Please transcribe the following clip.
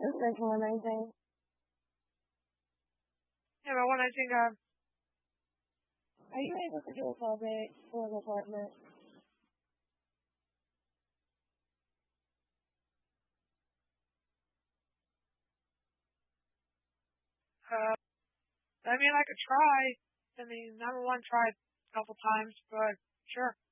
just making 119. Yeah, but 119 Are you able to do a callback for an apartment? I mean, I could try. I mean, number one tried a couple times, but sure.